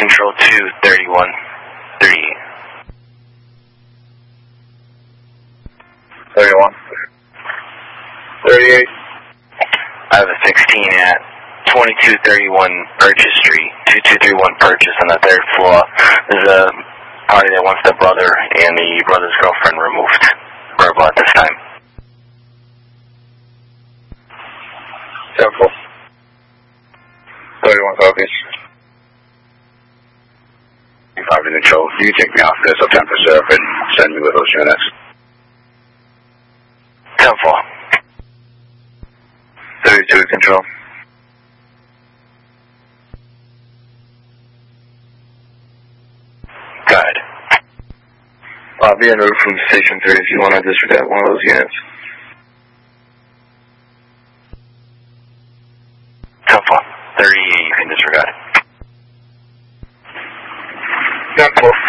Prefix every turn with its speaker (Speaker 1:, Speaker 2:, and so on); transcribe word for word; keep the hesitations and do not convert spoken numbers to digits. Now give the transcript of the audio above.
Speaker 1: Control two, thirty-one, thirty-eight.
Speaker 2: thirty-one. thirty-eight.
Speaker 1: I have a sixteen at twenty-two thirty-one Purchase Street, two two three one Purchase on the third floor. There's a party that wants the brother and the brother's girlfriend removed. Verbal at this time.
Speaker 2: Temple. thirty-one copies. five in control. You can take me off this. I'll temp reserve and send me with those units.
Speaker 1: Temple.
Speaker 2: thirty-two control.
Speaker 1: Good.
Speaker 2: I'll be en route from Station three if you want to disregard one of those units.
Speaker 1: Temple. thirty-eight, you can disregard it.
Speaker 2: Temple.